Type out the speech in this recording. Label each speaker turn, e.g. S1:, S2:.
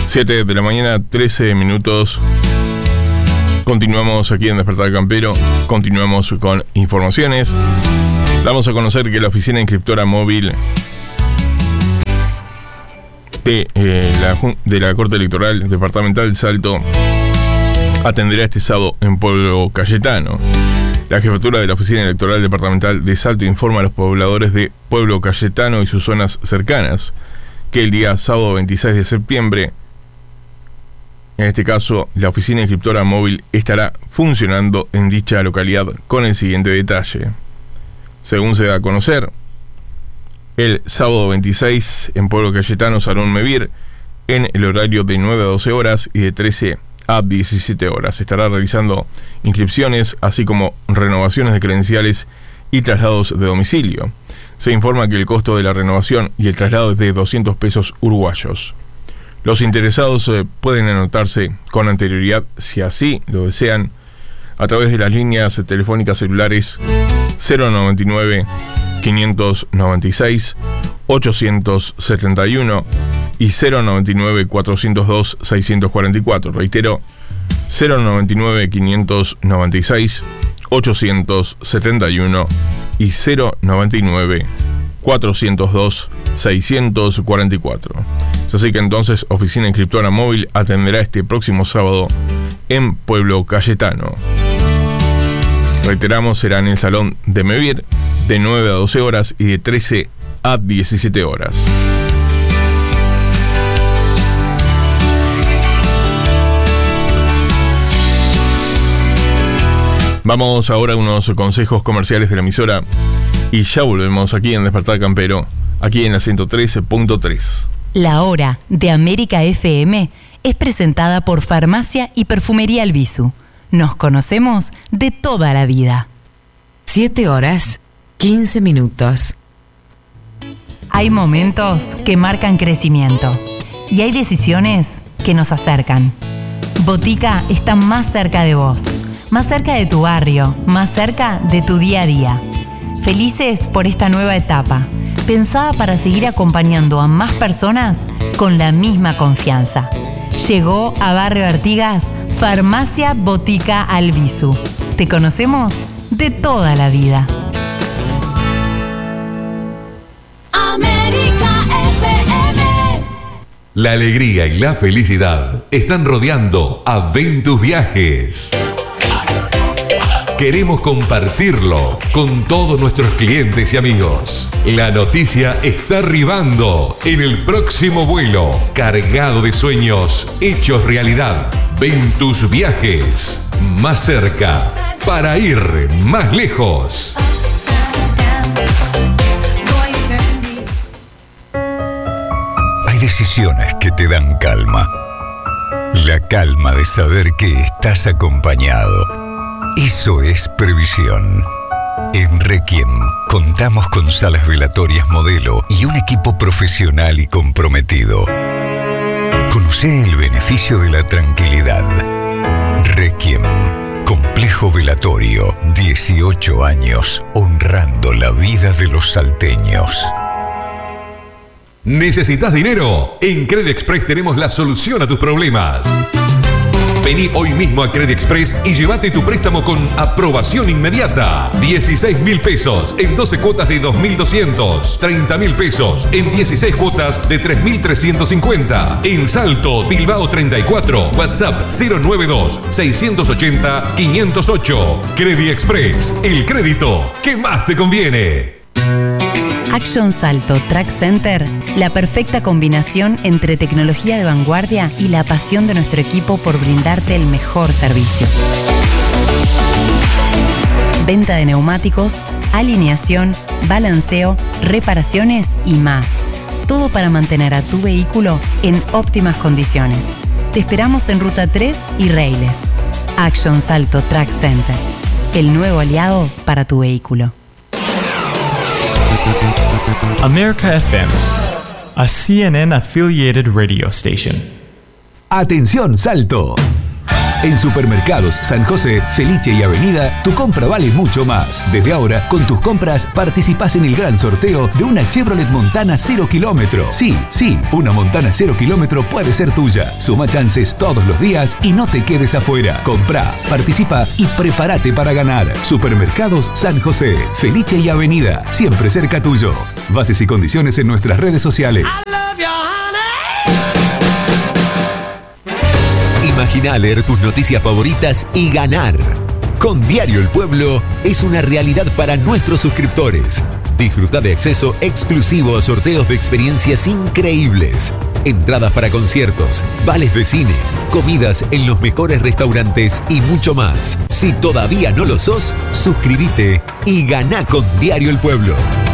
S1: 7 de la mañana, 13 minutos. Continuamos aquí en Despertar Campero. Continuamos con informaciones. Damos a conocer que la oficina inscriptora móvil de la Corte Electoral Departamental de Salto atenderá este sábado en Pueblo Cayetano. La jefatura de la Oficina Electoral Departamental de Salto informa a los pobladores de Pueblo Cayetano y sus zonas cercanas que el día sábado 26 de septiembre, en este caso, la oficina inscriptora móvil estará funcionando en dicha localidad con el siguiente detalle. Según se da a conocer, el sábado 26 en Pueblo Cayetano, Salón Mevir, en el horario de 9 a 12 horas y de 13 a 17 horas. Se estará realizando inscripciones, así como renovaciones de credenciales y traslados de domicilio. Se informa que el costo de la renovación y el traslado es de 200 pesos uruguayos. Los interesados pueden anotarse con anterioridad, si así lo desean, a través de las líneas telefónicas celulares 099 596 871 y 099 402 644. Reitero, 099 596 871 y 099 402 644. Es así que entonces Oficina Inscriptora Móvil atenderá este próximo sábado en Pueblo Cayetano. Reiteramos, será en el Salón de Mevir de 9 a 12 horas y de 13 a 17 horas. Vamos ahora a unos consejos comerciales de la emisora y ya volvemos aquí en Despertar Campero, aquí en la 113.3.
S2: La Hora de América FM es presentada por Farmacia y Perfumería Albizu. Nos conocemos de toda la vida.
S3: 7 horas, 15 minutos.
S2: Hay momentos que marcan crecimiento y hay decisiones que nos acercan. Botica está más cerca de vos, más cerca de tu barrio, más cerca de tu día a día. Felices por esta nueva etapa, pensada para seguir acompañando a más personas con la misma confianza. Llegó a Barrio Artigas Farmacia Botica Albizu. Te conocemos de toda la vida.
S4: América FM.
S5: La alegría y la felicidad están rodeando a Ventus Viajes. Queremos compartirlo con todos nuestros clientes y amigos. La noticia está arribando en el próximo vuelo, cargado de sueños hechos realidad. Ventus Viajes, más cerca, para ir más lejos.
S6: Hay decisiones que te dan calma. La calma de saber que estás acompañado. Eso es previsión. En Requiem contamos con salas velatorias modelo y un equipo profesional y comprometido. Conoce el beneficio de la tranquilidad. Requiem, complejo velatorio, 18 años honrando la vida de los salteños.
S5: ¿Necesitas dinero? En Credit Express tenemos la solución a tus problemas. Vení hoy mismo a Credit Express y llévate tu préstamo con aprobación inmediata. 16.000 pesos en 12 cuotas de 2.200. 30.000 pesos en 16 cuotas de 3.350. En Salto, Bilbao 34. WhatsApp 092-680-508. Credit Express, el crédito que más te conviene.
S2: Action Salto Track Center, la perfecta combinación entre tecnología de vanguardia y la pasión de nuestro equipo por brindarte el mejor servicio. Venta de neumáticos, alineación, balanceo, reparaciones y más. Todo para mantener a tu vehículo en óptimas condiciones. Te esperamos en Ruta 3 y Reiles. Action Salto Track Center, el nuevo aliado para tu vehículo.
S7: America FM, a CNN-affiliated radio station.
S8: Atención, Salto. En Supermercados San José, Felice y Avenida, tu compra vale mucho más. Desde ahora, con tus compras, participás en el gran sorteo de una Chevrolet Montana 0 kilómetro. Sí, una Montana 0 kilómetro puede ser tuya. Suma chances todos los días y no te quedes afuera. Comprá, participa y prepárate para ganar. Supermercados San José, Felice y Avenida, siempre cerca tuyo. Bases y condiciones en nuestras redes sociales.
S9: Imagina leer tus noticias favoritas y ganar. Con Diario El Pueblo es una realidad para nuestros suscriptores. Disfruta de acceso exclusivo a sorteos de experiencias increíbles. Entradas para conciertos, vales de cine, comidas en los mejores restaurantes y mucho más. Si todavía no lo sos, suscríbete y ganá con Diario El Pueblo.